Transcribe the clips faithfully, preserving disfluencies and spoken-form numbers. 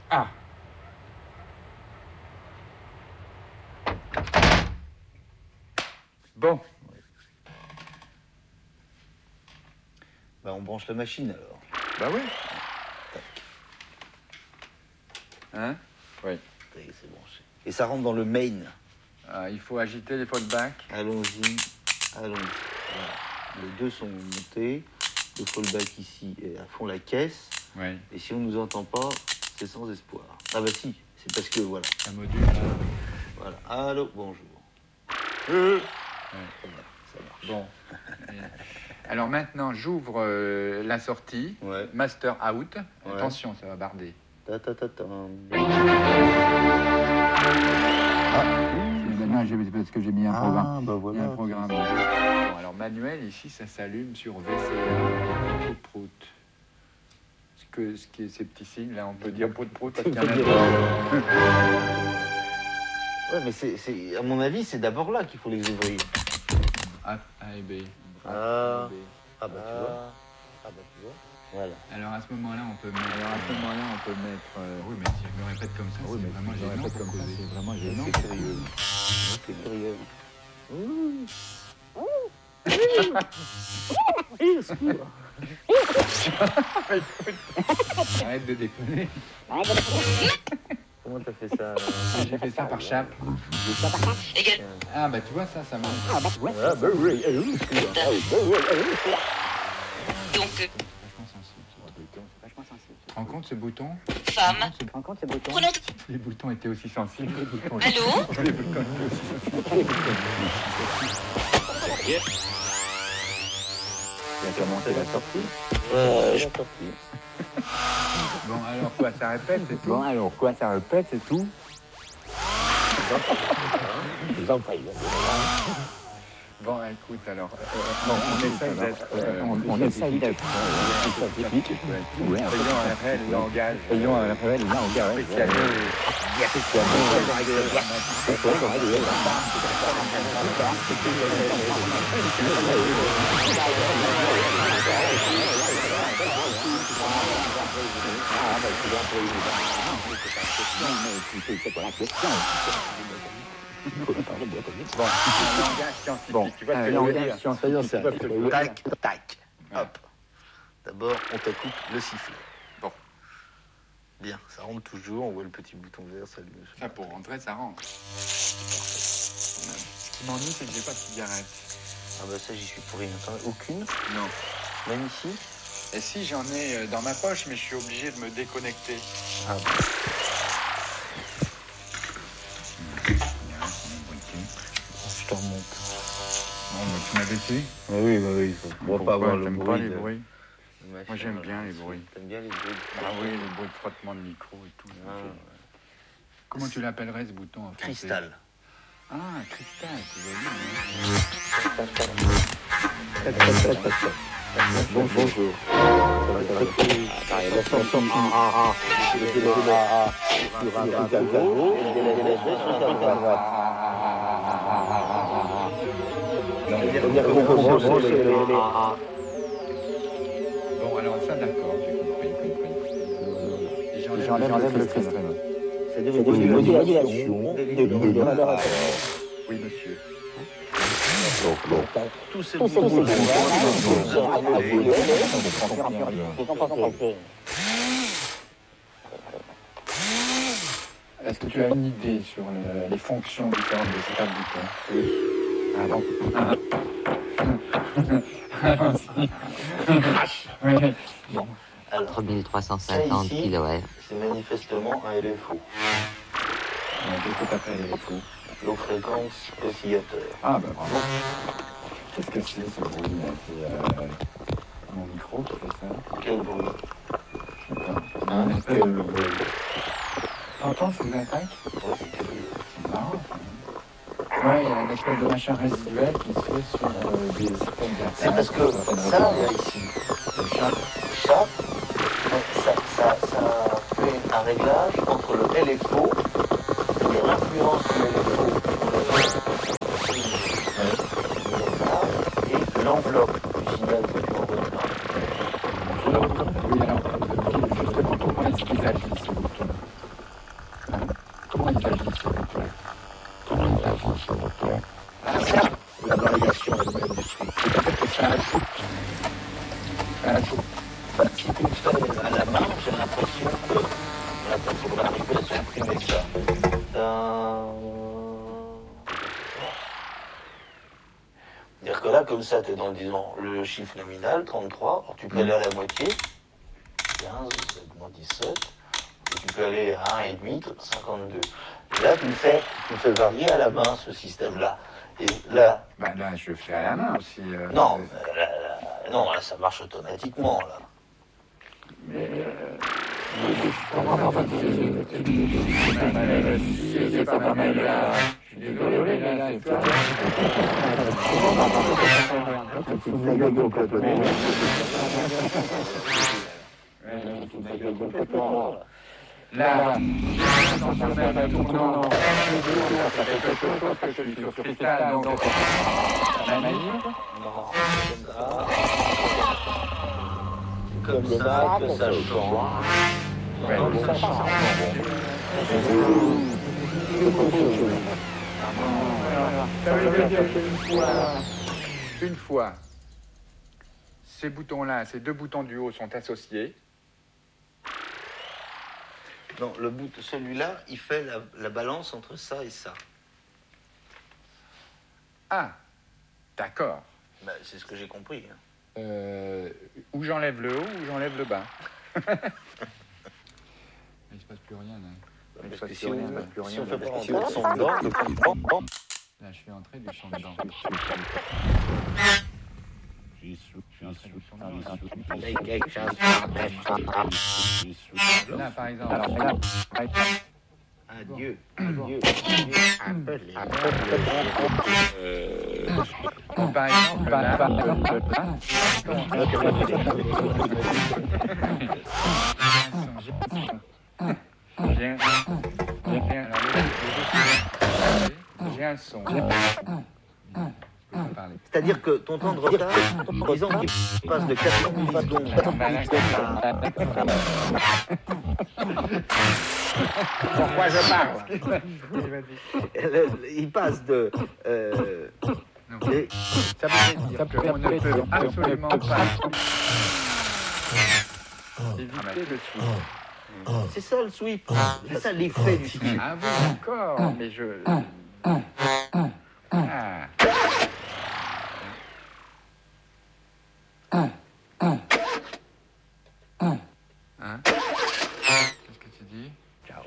Ah. Bon. Bah, on branche la machine alors. Bah oui. Tac. Hein? Oui. Ça y est, c'est branché. Et ça rentre dans le main. Ah, il faut agiter les fallbacks. Allons-y. Allons-y. Voilà. Les deux sont montés. Le fallback ici est à fond la caisse. Oui. Et si on ne nous entend pas, c'est sans espoir. Ah bah si, c'est parce que voilà. Un module. Là. Voilà. Allô, bonjour. Euh. Ouais. Ça marche. Ça marche. Bon. Alors maintenant, j'ouvre euh, la sortie. Ouais. Master out. Ouais. Attention, ça va barder. Ta ta ta ta. Ah. Maintenant, j'ai, parce que j'ai mis un Ah, programme. bah voilà. Il y a un programme. Bon, alors manuel, ici, ça s'allume sur V C A. Prout prout. Ce que, ce qui est ces petits signes, là, on peut dire prout prout parce qu'il y en a deux. Ouais, mais c'est, c'est, à mon avis, c'est d'abord là qu'il faut les ouvrir. A, A et B. Ah. Ah bah tu vois. Ah bah tu vois. Voilà. Alors à ce moment-là, on peut mettre. Alors à ce moment-là, on peut mettre. Euh... Oui, mais si je me répète comme ça, oui, c'est mais vraiment si je me gênant. répète comme ça, c'est vraiment gênant. C'est curieux. C'est curieux. Ouh. Arrête de déconner. Comment t'as fait ça? J'ai fait ça par chape. Ah bah tu vois ça, ça marche. Ah bah oui. Donc, Vachement sensible. Tu te rends compte ce bouton? femme, Tu te rends compte ce bouton? prenons... Les boutons étaient aussi sensibles. Les boutons Allô? Les boutons étaient aussi sensibles. Il a commencé la sortie. Euh, la sortie. Bon alors quoi, ça répète, c'est tout? Bon, alors quoi, ça répète, c'est tout? Je vous en prie. Bon écoute alors, euh, bon, on essaye d'être... Euh, On, on essaye d'être scientifique. Ouais, ayons un réel langage. ayons un réel langage. C'est quoi la question? Bon, un langage scientifique. Bon, Tu vois ce un que je veux langage dire? scientifique. Tu vois ce que je veux dire? Tac, tac. Ouais. Hop. D'abord, on t'écoute le sifflet. Bon. Bien, ça rentre toujours. On voit le petit bouton vert s'allumer. Ça pour rentrer, ça rentre. Ce qui m'ennuie, c'est que j'ai pas de cigarette. Ah bah ça, j'y suis pour rien. Attends, aucune. Non. Même ici. Et si, j'en ai euh, dans ma poche, mais je suis obligé de me déconnecter. Ah bah. Je te remonte. Non, mais tu m'as baissé? Ah oui, bah oui. On va pas avoir le T'aimes bruit. pas les de- bruits? de machin, Moi, j'aime là. bien les bruits. T'aimes bien les bruits? Ah oui, le bruit de frottement de micro et tout. Ah, ouais. Comment tu l'appellerais ce bouton en français? Cristal. Ah, cristal, c'est joli. Bon, bonjour. Bon, alors ça, d'accord, j'ai compris, compris. Et j'enlève, J'enlève le cristal. C'est C'est des modulations de modulation. Oui, monsieur. tous ces Tous ces boutons boutons sont appelés. Est-ce que tu as une idée sur le- les fonctions différentes de ces quatre boutons? Oui. Ah bon. Oui. Bon. quatre mille trois cent Ça, cinquante ici, kilowatts. c'est manifestement un L F O. Qu'est-ce que t'appelles les fous? Low fréquence oscillateur. Ah bah bravo. Qu'est-ce que c'est ce bruit là? C'est euh, mon micro qui fait ça? Quel bruit? Attends. Hein? Quel bruit? T'entends ces attaques? Ouais, c'est curieux. C'est marrant. Ouais, il y a une espèce de machin résiduel qui se fait sur euh, des systèmes C'est versailles. parce que ça, il y a ici, Le chat. ça, ça, ça, ça fait un réglage entre le L F O et l'influence du L F O et l'enveloppe du signal que tu envoies. Oui, alors, justement, pourquoi est-ce qu'ils agissent ce bouton? comme ça, tu es dans disons, le chiffre nominal, trente-trois. Alors, tu peux aller à la moitié, quinze, segment dix-sept. Et tu peux aller à un virgule cinq, cinquante-deux. Et là, tu le fais, tu le fais varier à la main, ce système-là. Et là... Bah là, je le fais à la main aussi. Euh, non, euh, là, là, non, là, ça marche automatiquement, là. Mais... Euh, je comprends pas. C'est pas ma main, là. Je suis désolé, là, c'est toi. Là, attention même à tournant, ça fait quelque chose que je suis sur cristal, donc la manip. Non, comme ça, comme ça que ça change. Ouais, comme ça change. Ça veut dire qu'une fois, une fois, ces boutons-là, ces deux boutons du haut sont associés. Non, le bout, celui-là, il fait la, la balance entre ça et ça. Ah, d'accord. Ben, c'est ce que j'ai compris. Hein. Euh, où j'enlève le haut, ou j'enlève le bas. Il ne se passe plus rien, là. Il se passe si plus on, rien, là. si on fait pas rentrer le son dedans, Là, je suis entré du son dedans. Là, par exemple. Adieu, adieu, adieu. Bon, par exemple, là, par exemple, j'ai un j'ai un son. C'est-à-dire que ton temps de retard, disons qu'il passe de quatre millisecondes à... Pourquoi je parle? Il passe de... Euh, non. et... Ça veut dire qu'on ne peut absolument pas éviter le sweep. C'est ça le sweep, c'est ça l'effet du sweep. Ah oui, d'accord, mais je... Ah. Hein? Qu'est-ce que tu dis? Ciao.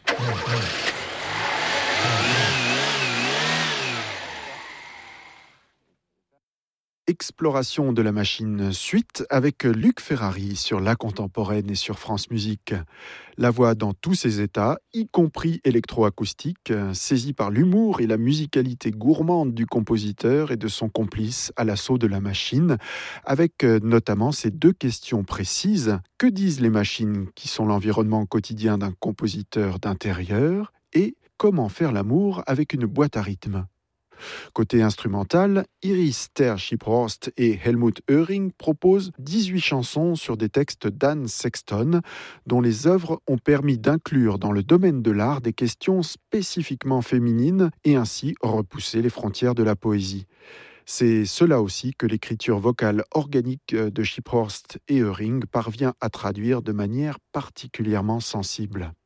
Exploration de la machine suite avec Luc Ferrari sur La Contemporaine et sur France Musique. La voix dans tous ses états, y compris électroacoustique, saisie par l'humour et la musicalité gourmande du compositeur et de son complice à l'assaut de la machine, avec notamment ces deux questions précises. Que disent les machines qui sont l'environnement quotidien d'un compositeur d'intérieur et comment faire l'amour avec une boîte à rythme? Côté instrumental, Iris Ter-Schipphorst et Helmut Oehring proposent dix-huit chansons sur des textes d'Anne Sexton, dont les œuvres ont permis d'inclure dans le domaine de l'art des questions spécifiquement féminines et ainsi repousser les frontières de la poésie. C'est cela aussi que l'écriture vocale organique de Schipphorst et Oehring parvient à traduire de manière particulièrement sensible.